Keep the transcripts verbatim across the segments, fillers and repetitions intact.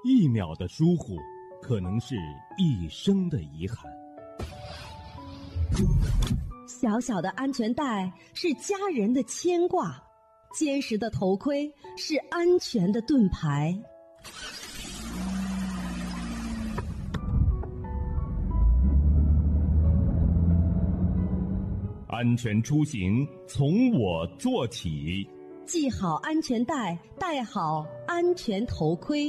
一秒的疏忽，可能是一生的遗憾。 小小的安全带是家人的牵挂，坚实的头盔是安全的盾牌。 安全出行从我做起， 系好安全带，戴好安全头盔。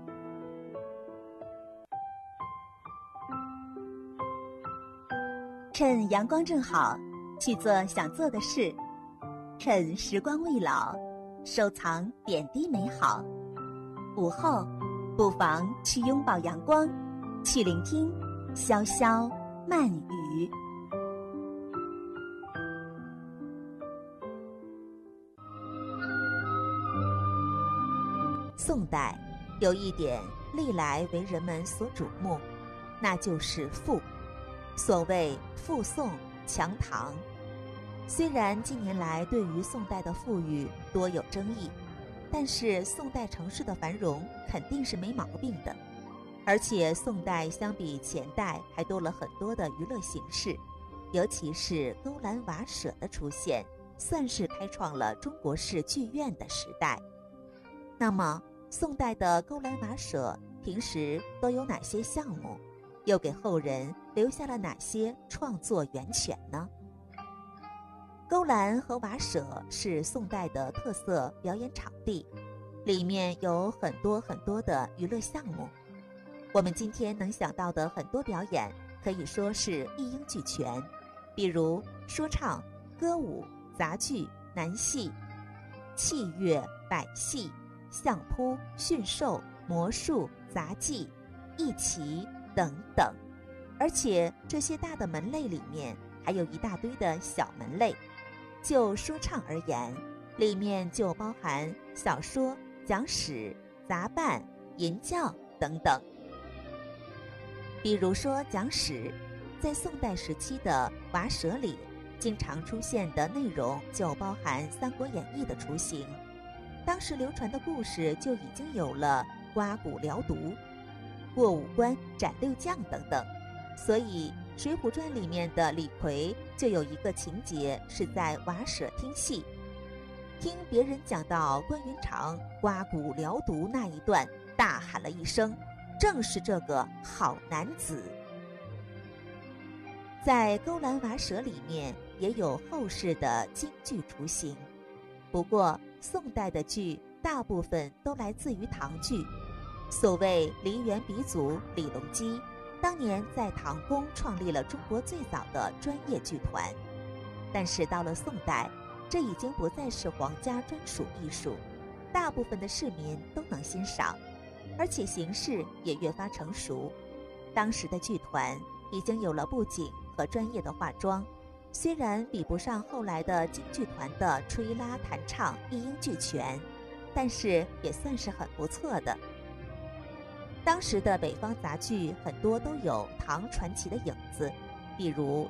趁阳光正好，去做想做的事；趁时光未老，收藏点滴美好。午后，不妨去拥抱阳光，去聆听潇潇慢语。宋代有一点历来为人们所瞩目，那就是富。所谓富宋强唐，虽然近年来对于宋代的富裕多有争议，但是宋代城市的繁荣肯定是没毛病的。而且宋代相比前代还多了很多的娱乐形式，尤其是勾栏瓦舍的出现，算是开创了中国式剧院的时代。那么宋代的勾栏瓦舍平时都有哪些项目，又给后人留下了哪些创作源泉呢？勾栏和瓦舍是宋代的特色表演场地，里面有很多很多的娱乐项目。我们今天能想到的很多表演可以说是一应俱全，比如说唱、歌舞、杂剧、南戏、器乐、百戏、相扑、驯兽、魔术、杂技、艺棋等等。而且这些大的门类里面还有一大堆的小门类。就说唱而言，里面就包含小说、讲史、杂办、吟教等等。比如说讲史，在宋代时期的瓦舍里经常出现的内容就包含《三国演义》的雏形，当时流传的故事就已经有了刮骨疗毒、过五关斩六将等等。所以《水浒传》里面的李逵就有一个情节是在瓦舍听戏，听别人讲到关云长刮骨疗毒那一段，大喊了一声：正是这个好男子。在勾栏瓦舍里面也有后世的京剧雏形，不过宋代的剧大部分都来自于唐剧。所谓梨园鼻祖李隆基，当年在唐宫创立了中国最早的专业剧团。但是到了宋代，这已经不再是皇家专属艺术，大部分的市民都能欣赏，而且形式也越发成熟。当时的剧团已经有了布景和专业的化妆，虽然比不上后来的京剧团的吹拉弹唱一应俱全，但是也算是很不错的。当时的北方杂剧很多都有唐传奇的影子，比如